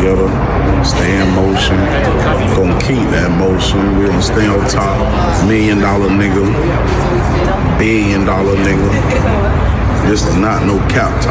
together, stay in motion, gonna keep that motion. We're gonna stay on top. $1 million nigga, $1 billion nigga. This is not no cap talk.